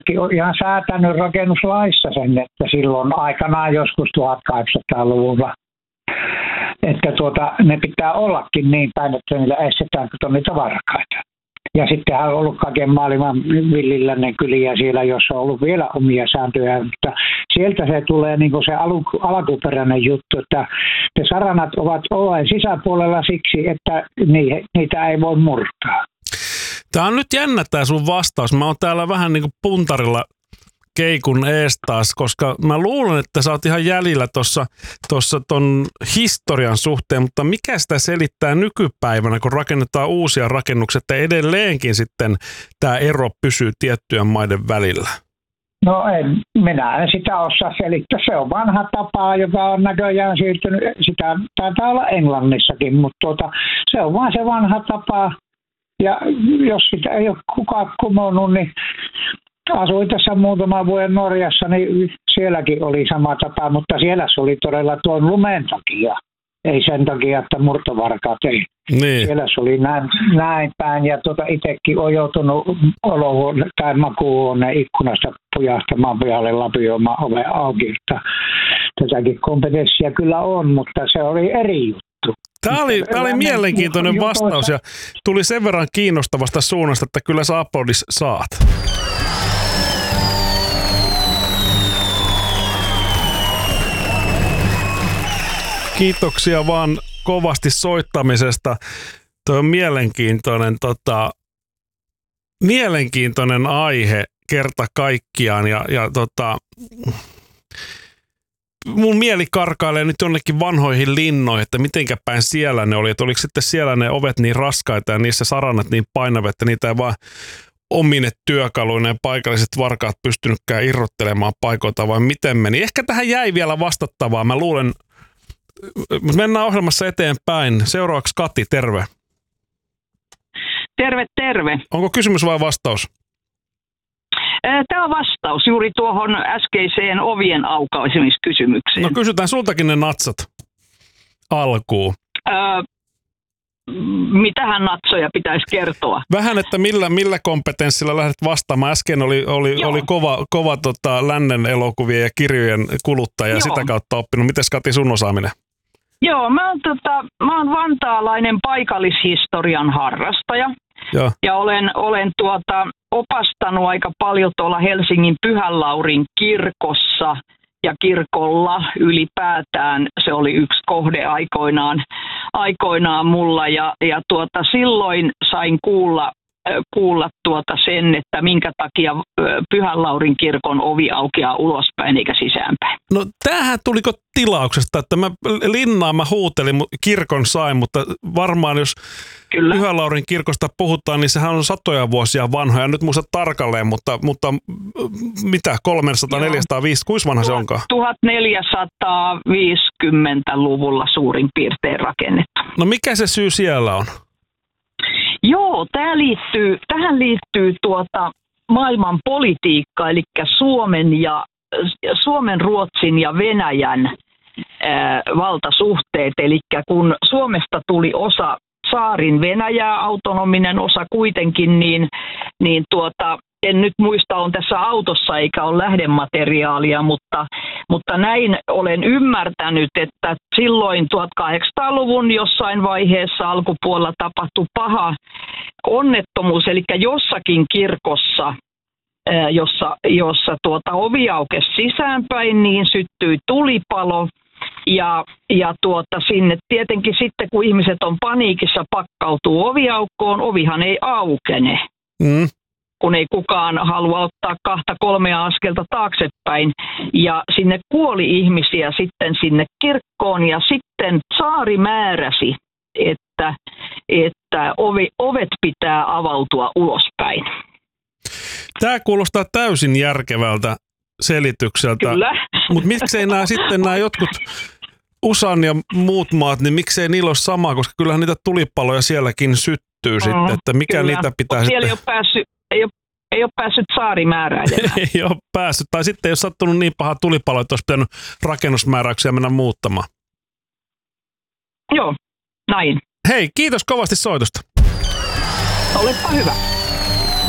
on ihan säätänyt rakennuslaissa sen, että silloin aikanaan joskus 1800-luvulla, että ne pitää ollakin niin päin, että niillä estetään, kun niitä varkaita. Ja sittenhän on ollut kaiken maailman villillä ne kyliä siellä, jossa on ollut vielä omia sääntöjä, mutta sieltä se tulee niin kuin se alkuperäinen juttu, että ne saranat ovat oven sisäpuolella siksi, että niitä ei voi murtaa. Tämä on nyt jännä tämä sun vastaus. Mä oon täällä vähän niin kuin puntarilla keikun ees taas, koska mä luulen, että sä oot ihan jäljellä tuossa ton historian suhteen, mutta mikä sitä selittää nykypäivänä, kun rakennetaan uusia rakennuksia, että edelleenkin sitten tämä ero pysyy tiettyjen maiden välillä? No minä en sitä osaa selittää. Se on vanha tapa, joka on näköjään siirtynyt. Sitä taitaa olla Englannissakin, mutta se on vaan se vanha tapa. Ja jos sitä ei ole kukaan kumonnut, niin asuin tässä muutaman vuoden Norjassa, niin sielläkin oli sama tapa, mutta siellä se oli todella tuon lumen takia. Ei sen takia, että murtovarkaat ei. Niin. Siellä se oli näin päin ja itsekin on joutunut tai makuuhuoneen ikkunasta pujahtamaan pihalle lapioimaan oven auki. Tätäkin kompetenssia kyllä on, mutta se oli eri juttu. Tämä oli mielenkiintoinen vastaus ja tuli sen verran kiinnostavasta suunnasta, että kyllä sä aplodis saat. Kiitoksia vaan kovasti soittamisesta. Tuo on mielenkiintoinen aihe kerta kaikkiaan ja mun mieli karkailee nyt jonnekin vanhoihin linnoihin, että mitenkä päin siellä ne oli, että oliko sitten siellä ne ovet niin raskaita ja niissä saranat niin painavia, että niitä ei vaan omine työkaluina ja paikalliset varkaat pystynytkään irrottelemaan paikoilta, vai miten meni? Ehkä tähän jäi vielä vastattavaa, mä luulen. Mennään ohjelmassa eteenpäin. Seuraavaksi Kati, terve. Terve. Onko kysymys vai vastaus? Tämä on vastaus juuri tuohon äskeiseen ovien aukaisemискysymykseen. No kysytään sultakin ne natsat alkuun. Mitähän natsoja pitäisi kertoa? Vähän, että millä kompetenssilla lähdet vastaamaan. Äsken oli kova lännen elokuvien ja kirjojen kuluttaja ja sitä kautta oppinut. Mites Kati sun osaaminen? Joo, mä oon vantaalainen paikallishistorian harrastaja. Joo. Ja olen opastanut aika paljon tuolla Helsingin Pyhänlaurin kirkossa ja kirkolla ylipäätään. Se oli yksi kohde aikoinaan mulla ja silloin sain kuulla sen, että minkä takia Pyhänlaurin kirkon ovi aukeaa ulospäin eikä sisäänpäin. No tämähän tuliko tilauksesta, että mä huutelin, kirkon sain, mutta varmaan jos Kyllä. Pyhänlaurin kirkosta puhutaan, niin sehän on satoja vuosia vanhoja. Nyt muista tarkalleen, mutta mitä, 300, 450, kuinka vanha se onkaan? 1450-luvulla suurin piirtein rakennettu. No mikä se syy siellä on? Joo, tähän liittyy maailman politiikka, eli Suomen, Ruotsin ja Venäjän valtasuhteet. Eli kun Suomesta tuli osa saarin Venäjää, autonominen osa kuitenkin, niin en nyt muista, on tässä autossa eikä ole lähdemateriaalia, mutta näin olen ymmärtänyt, että silloin 1800-luvun jossain vaiheessa alkupuolella tapahtui paha onnettomuus, eli jossakin kirkossa, jossa ovi aukesi sisäänpäin, niin syttyi tulipalo. Ja sinne tietenkin sitten, kun ihmiset on paniikissa, pakkautuu oviaukkoon, ovihan ei aukene. Kun ei kukaan halua ottaa 2-3 askelta taaksepäin. Ja sinne kuoli ihmisiä sitten sinne kirkkoon ja sitten tsaari määräsi, että ovet pitää avautua ulospäin. Tämä kuulostaa täysin järkevältä selitykseltä. Kyllä. Mutta miksei nämä jotkut USAn ja muut maat, niin miksei niillä ole samaa, koska kyllähän niitä tulipaloja sielläkin syttyy sitten, että mikä kyllä. Niitä pitää siellä sitten. Ei ole päässyt tsaarimääräilemään. Ei ole päässyt. Tai sitten ei ole sattunut niin paha tulipalo, että olisi pitänyt rakennusmääräyksiä mennä muuttamaan. Joo, näin. Hei, kiitos kovasti soitosta. Olepa hyvä.